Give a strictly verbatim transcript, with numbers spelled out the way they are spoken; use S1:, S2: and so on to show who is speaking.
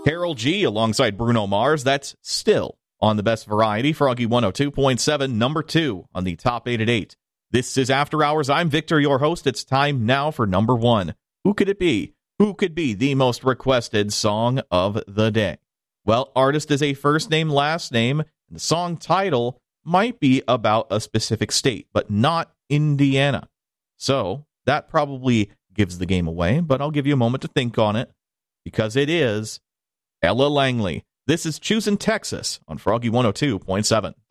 S1: Karol G alongside Bruno Mars. That's Still on the Best Variety. Froggy one oh two point seven, number two on the top eight at eight. This is After Hours. I'm Victor, your host. It's time now for number one. Who could it be? Who could be the most requested song of the day? Well, artist is a first name, last name, and the song title might be about a specific state, but not Indiana. So that probably gives the game away, but I'll give you a moment to think on it, because it is Ella Langley. This is Choosing Texas on Froggy one oh two point seven.